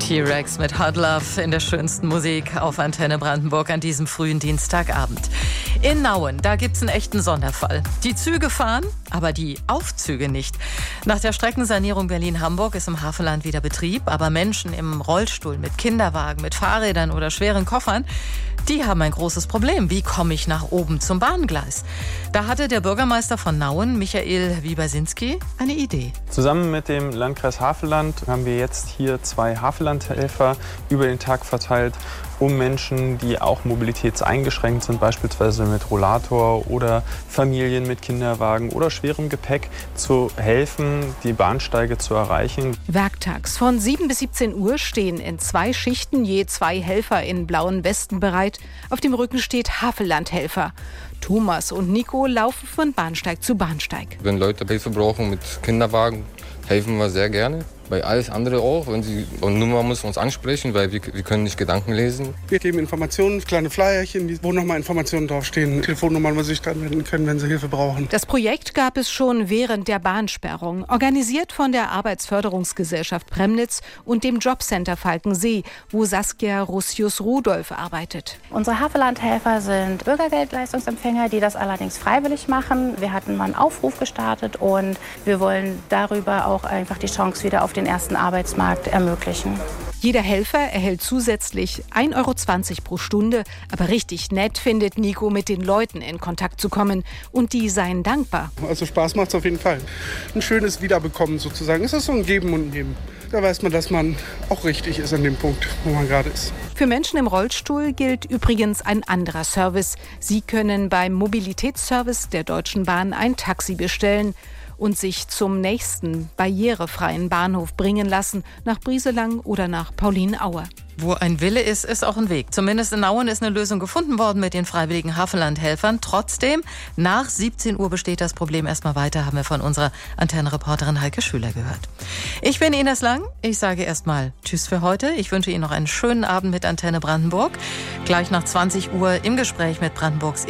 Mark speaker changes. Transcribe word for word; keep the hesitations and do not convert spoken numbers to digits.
Speaker 1: T-Rex mit Hard Love in der schönsten Musik auf Antenne Brandenburg an diesem frühen Dienstagabend. In Nauen, da gibt's einen echten Sonderfall. Die Züge fahren, aber die Aufzüge nicht. Nach der Streckensanierung Berlin-Hamburg ist im Hafenland wieder Betrieb, aber Menschen im Rollstuhl, mit Kinderwagen, mit Fahrrädern oder schweren Koffern, die haben ein großes Problem. Wie komme ich nach oben zum Bahngleis? Da hatte der Bürgermeister von Nauen, Michael Wiebersinski, eine Idee.
Speaker 2: Zusammen mit dem Landkreis Havelland haben wir jetzt hier zwei Havellandhelfer über den Tag verteilt, um Menschen, die auch mobilitätseingeschränkt sind, beispielsweise mit Rollator oder Familien mit Kinderwagen oder schwerem Gepäck, zu helfen, die Bahnsteige zu erreichen.
Speaker 3: Werktags von sieben bis siebzehn Uhr stehen in zwei Schichten je zwei Helfer in blauen Westen bereit. Auf dem Rücken steht Havellandhelfer. Thomas und Nico laufen von Bahnsteig zu Bahnsteig.
Speaker 4: Wenn Leute Hilfe brauchen mit Kinderwagen, helfen wir sehr gerne. Bei alles andere auch, wenn sie und Nummer muss uns ansprechen, weil wir, wir können nicht Gedanken lesen.
Speaker 5: Wir geben Informationen, kleine Flyerchen, wo nochmal Informationen draufstehen, Telefonnummern, wo sie sich dran wenden können, wenn sie Hilfe brauchen.
Speaker 3: Das Projekt gab es schon während der Bahnsperrung, organisiert von der Arbeitsförderungsgesellschaft Premnitz und dem Jobcenter Falkensee, wo Saskia Russius-Rudolph arbeitet.
Speaker 6: Unsere Havellandhelfer sind Bürgergeldleistungsempfänger, die das allerdings freiwillig machen. Wir hatten mal einen Aufruf gestartet und wir wollen darüber auch einfach die Chance wieder auf den ersten Arbeitsmarkt ermöglichen.
Speaker 3: Jeder Helfer erhält zusätzlich ein Euro zwanzig pro Stunde. Aber richtig nett findet Nico, mit den Leuten in Kontakt zu kommen. Und die seien dankbar.
Speaker 5: Also Spaß macht es auf jeden Fall. Ein schönes Wiederbekommen sozusagen. Es ist so ein Geben und Nehmen. Da weiß man, dass man auch richtig ist an dem Punkt, wo man gerade ist.
Speaker 3: Für Menschen im Rollstuhl gilt übrigens ein anderer Service. Sie können beim Mobilitätsservice der Deutschen Bahn ein Taxi bestellen und sich zum nächsten barrierefreien Bahnhof bringen lassen, nach Brieselang oder nach Paulinenaue.
Speaker 1: Wo ein Wille ist, ist auch ein Weg. Zumindest in Nauen ist eine Lösung gefunden worden mit den freiwilligen Havellandhelfern. Trotzdem, nach siebzehn Uhr besteht das Problem erstmal weiter, haben wir von unserer Antennenreporterin Heike Schüler gehört. Ich bin Ines Lang. Ich sage erstmal Tschüss für heute. Ich wünsche Ihnen noch einen schönen Abend mit Antenne Brandenburg. Gleich nach zwanzig Uhr im Gespräch mit Brandenburgs